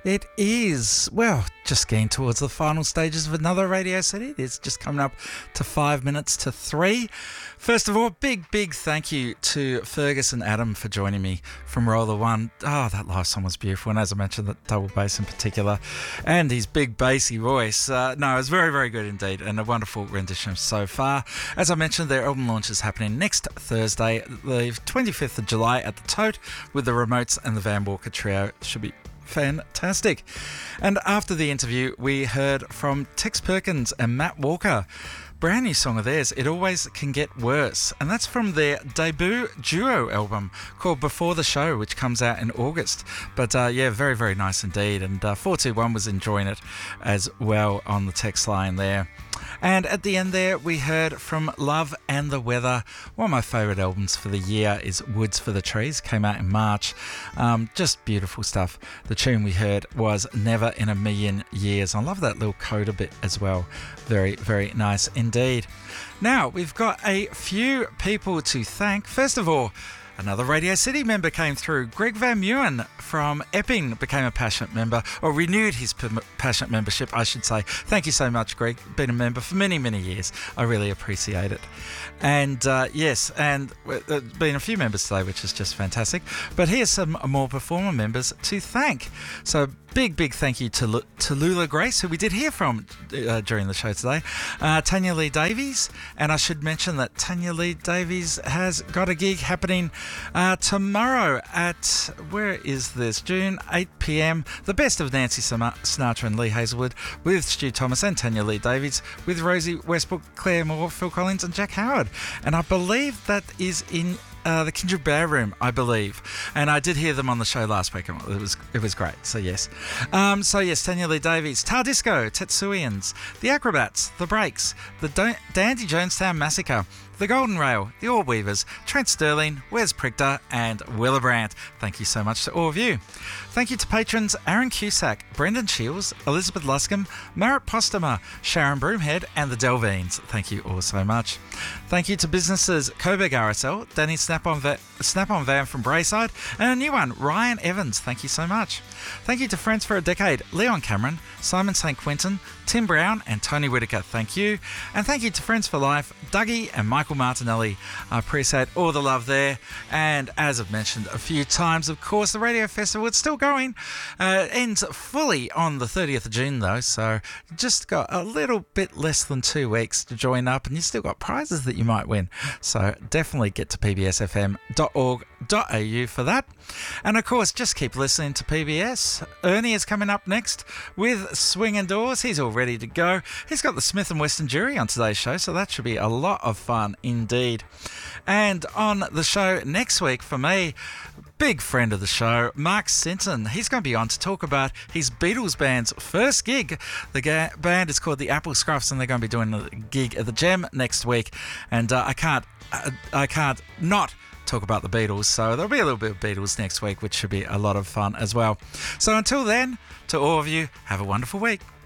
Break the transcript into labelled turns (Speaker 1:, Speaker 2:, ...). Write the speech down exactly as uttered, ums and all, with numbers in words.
Speaker 1: It is, well, just getting towards the final stages of another Radio City. It's just coming up to five minutes to three. First of all, big, big thank you to Fergus and Adam for joining me from Roller One. Oh, that live song was beautiful. And as I mentioned, the double bass in particular and his big bassy voice. Uh, no, it was very, very good indeed and a wonderful rendition so far. As I mentioned, their album launch is happening next Thursday, the twenty-fifth of July at the Tote with the Remotes and the Van Walker Trio. Should be fantastic. And after the interview, we heard from Tex Perkins and Matt Walker. Brand new song of theirs, It Always Can Get Worse. And that's from their debut duo album called Before the Show, which comes out in August. But uh, yeah, very, very nice indeed. And uh, four two one was enjoying it as well on the text line there. And at the end there, we heard from Love and the Weather. One of my favourite albums for the year is Woods for the Trees. Came out in March. Um, just beautiful stuff. The tune we heard was Never in a Million Years. I love that little coda bit as well. Very, very nice indeed. Now, we've got a few people to thank. First of all, another Radio City member came through. Greg Van Mewen from Epping became a passionate member, or renewed his passionate membership, I should say. Thank you so much, Greg. Been a member for many, many years. I really appreciate it. And uh, yes, and there's been a few members today, which is just fantastic. But here's some more performer members to thank. So big, big thank you to L- to Lula Grace, who we did hear from uh, during the show today. Uh, Tanya Lee Davies, and I should mention that Tanya Lee Davies has got a gig happening uh, tomorrow at, where is this, June, eight p.m. The Best of Nancy Sinatra and Lee Hazelwood with Stu Thomas and Tanya Lee Davies, with Rosie Westbrook, Claire Moore, Phil Collins and Jack Howard. And I believe that is in Uh, the Kindred Bear Room, I believe, and I did hear them on the show last week. It was it was great. So yes, um, so yes, Tanya Lee Davies, Tar Disco, Tetsuians, the Acrobats, the Breaks, the Do- Dandy Jonestown Massacre, the Golden Rail, the Orb Weavers, Trent Sterling, Wes Prichter, and Willibrandt. Thank you so much to all of you. Thank you to patrons Aaron Cusack, Brendan Shields, Elizabeth Luscombe, Merritt Postema, Sharon Broomhead, and the Delvines. Thank you all so much. Thank you to businesses Coburg R S L, Danny Snap-on, Va- Snap-on Van from Brayside, and a new one, Ryan Evans. Thank you so much. Thank you to Friends for a Decade, Leon Cameron, Simon Saint Quentin, Tim Brown, and Tony Whitaker. Thank you. And thank you to Friends for Life, Dougie and Michael Martinelli. I appreciate all the love there. And as I've mentioned a few times, of course, the Radio Festival, it's still going. Uh, ends fully on the thirtieth of June, though, so just got a little bit less than two weeks to join up, and you've still got prizes that you might win. So definitely get to p b s f m dot org dot a u for that. And of course, just keep listening to P B S. Ernie is coming up next with Swing and Doors. He's all ready to go. He's got the Smith and Weston Jury on today's show, so that should be a lot of fun indeed. And on the show next week for me, big friend of the show, Mark Sinton. He's going to be on to talk about his Beatles band's first gig. The ga- band is called the Apple Scruffs, and they're going to be doing a gig at the Gem next week. And uh, I can't, I, I can't not talk about the Beatles, so there'll be a little bit of Beatles next week, which should be a lot of fun as well. So until then, to all of you, have a wonderful week.